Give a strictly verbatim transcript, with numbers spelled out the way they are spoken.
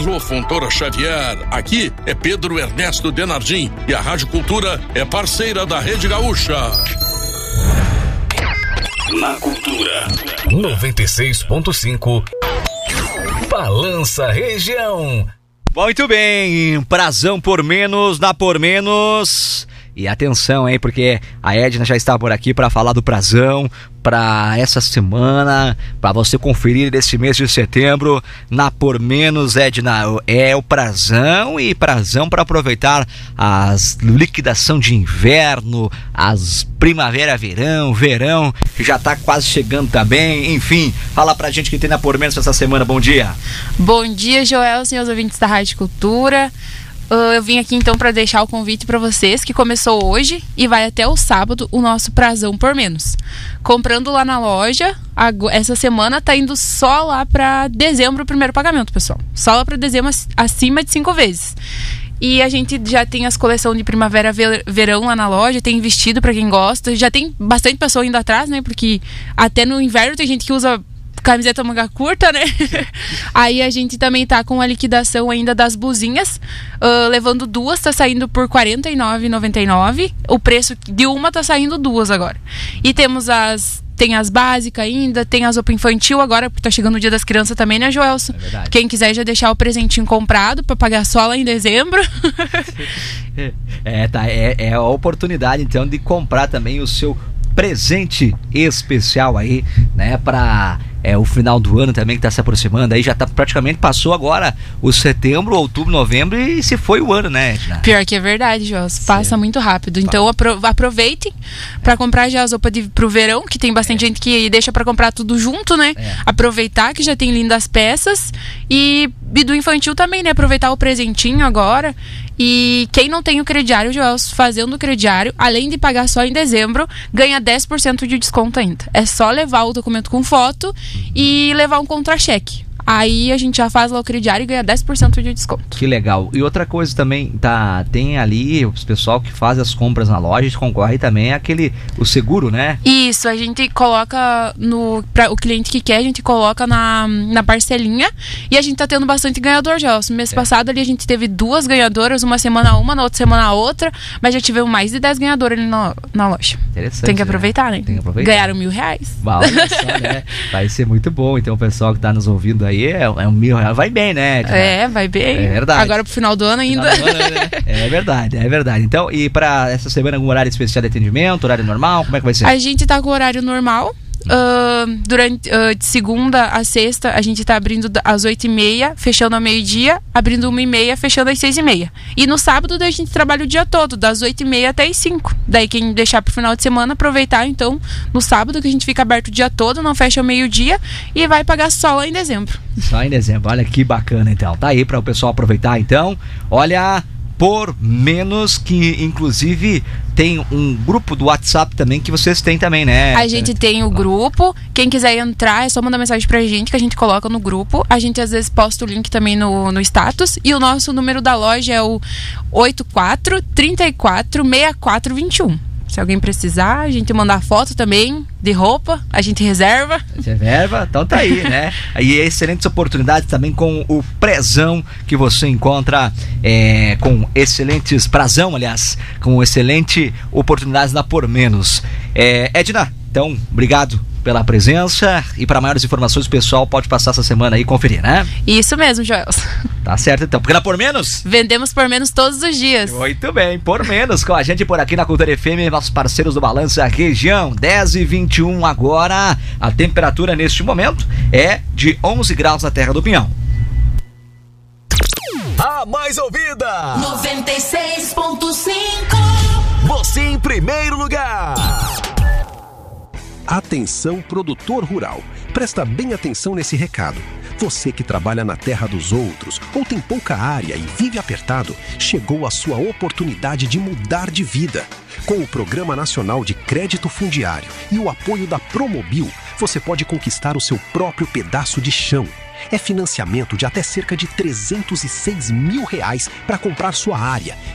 Alô, Fontoura Xavier, aqui é Pedro Ernesto Denardim e a Rádio Cultura é parceira da Rede Gaúcha. Na Cultura noventa e seis ponto cinco, Balança Região. Muito bem, Prazão por menos, na por menos. E atenção, hein, porque a Edna já está por aqui para falar do Prazão para essa semana, para você conferir nesse mês de setembro. Na por menos, Edna, é o Prazão e Prazão para aproveitar as liquidação de inverno, as primavera, verão, verão, que já está quase chegando também. Enfim, fala pra gente o que tem na por menos essa semana. Bom dia. Bom dia, Joel, senhores ouvintes da Rádio Cultura. Uh, eu vim aqui então para deixar o convite para vocês, que começou hoje e vai até o sábado o nosso Prazão por menos. Comprando lá na loja, essa semana tá indo só lá para dezembro o primeiro pagamento, pessoal. Só lá para dezembro acima de cinco vezes. E a gente já tem as coleções de primavera, verão lá na loja, tem vestido para quem gosta. Já tem bastante pessoa indo atrás, né? Porque até no inverno tem gente que usa camiseta manga curta, né? Aí a gente também tá com a liquidação ainda das blusinhas, uh, levando duas, tá saindo por quarenta e nove reais e noventa e nove centavos. O preço de uma tá saindo duas agora. E temos as tem as básicas ainda, tem as roupa infantil agora, porque tá chegando o Dia das Crianças também, né, Joelson? É, quem quiser já deixar o presentinho comprado para pagar só lá em dezembro. É, tá, é, é a oportunidade então de comprar também o seu presente especial aí, né, para é, o final do ano também que tá se aproximando, aí já tá praticamente, passou agora o setembro, outubro, novembro e se foi o ano, né, Edna? Pior que é verdade, Jos, passa muito rápido, então apro- aproveitem para comprar já as roupas de, pro verão, que tem bastante é. gente que deixa para comprar tudo junto, né, é. aproveitar que já tem lindas peças e, e do infantil também, né, aproveitar o presentinho agora. E quem não tem o crediário, Joel, fazendo o crediário, além de pagar só em dezembro, ganha dez por cento de desconto ainda. É só levar o documento com foto e levar um contra-cheque. Aí a gente já faz lá o crediário e ganha dez por cento de desconto. Que legal. E outra coisa também, tá, tem ali o pessoal que faz as compras na loja, concorre também àquele, o seguro, né? Isso, a gente coloca no, pra o cliente que quer, a gente coloca na, na parcelinha e a gente tá tendo bastante ganhador já. No mês é. passado ali a gente teve duas ganhadoras, uma semana uma, na outra semana a outra, mas já tivemos mais de dez ganhadores ali na, na loja. Interessante. Tem que aproveitar, né? né? Tem que aproveitar. Ganharam mil reais. Olha só, né? Vai ser muito bom. Então o pessoal que tá nos ouvindo aí, é, é um mil reais, vai bem, né? É, vai bem. É verdade. Agora pro final do ano ainda. Do ano, né? É verdade, é verdade. Então, e pra essa semana algum horário especial de atendimento, horário normal, como é que vai ser? A gente tá com o horário normal. Uh, durante uh, de segunda a sexta a gente tá abrindo às oito e meia, fechando ao meio-dia, abrindo uma e meia, fechando às seis e meia. E no sábado a gente trabalha o dia todo, das oito e meia até as cinco. Daí quem deixar pro final de semana, aproveitar então no sábado, que a gente fica aberto o dia todo, não fecha ao meio-dia e vai pagar só lá em dezembro. Só em dezembro, olha que bacana então. Tá aí para o pessoal aproveitar então. Olha, por menos, que inclusive tem um grupo do WhatsApp também que vocês têm também, né? A gente tem o grupo, quem quiser entrar é só mandar mensagem pra gente que a gente coloca no grupo. A gente às vezes posta o link também no, no status e o nosso número da loja é o oito quatro, três quatro, seis quatro dois um. Se alguém precisar, a gente mandar foto também de roupa, a gente reserva. Reserva, então tá aí, né? E excelentes oportunidades também com o Prezão, que você encontra é, com excelentes Prazão, aliás, com excelente oportunidades na Por Menos. É, Edna, então, obrigado pela presença e para maiores informações o pessoal pode passar essa semana aí e conferir, né? Isso mesmo, Joel. Tá certo então, porque na Por Menos vendemos Por Menos todos os dias. Muito bem, Por Menos com a gente por aqui na Cultura F M, nossos parceiros do Balança Região. Dez e vinte e um agora, a temperatura neste momento é de onze graus na Terra do Pinhão. A mais ouvida noventa e seis ponto cinco. Você em primeiro lugar. Atenção, produtor rural. Presta bem atenção nesse recado. Você que trabalha na terra dos outros ou tem pouca área e vive apertado, chegou a sua oportunidade de mudar de vida. Com o Programa Nacional de Crédito Fundiário e o apoio da Promobil, você pode conquistar o seu próprio pedaço de chão. É financiamento de até cerca de trezentos e seis mil reais para comprar sua área